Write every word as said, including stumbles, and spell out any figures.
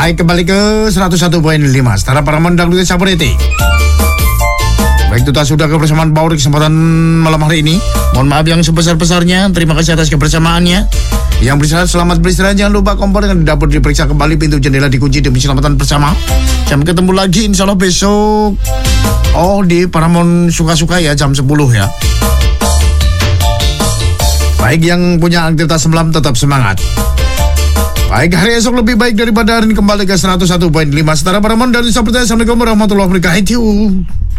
Baik, kembali ke seratus satu koma lima Setara Paramount dan Lutis Saporiti. Baik, itu sudah kebersamaan Bau di kesempatan malam hari ini. Mohon maaf yang sebesar-besarnya. Terima kasih atas kebersamaannya. Yang beristirahat, selamat beristirahat. Jangan lupa kompor dengan dapur diperiksa kembali, pintu jendela dikunci demi keselamatan bersama. Jam ketemu lagi insya Allah besok. Oh, di Paramount suka-suka ya, jam sepuluh ya. Baik, yang punya aktivitas malam tetap semangat. Baik, hari esok lebih baik daripada hari ini. Kembali ke seratus satu koma lima Setara Paramount dan Saporiti. Assalamualaikum warahmatullahi wabarakatuh.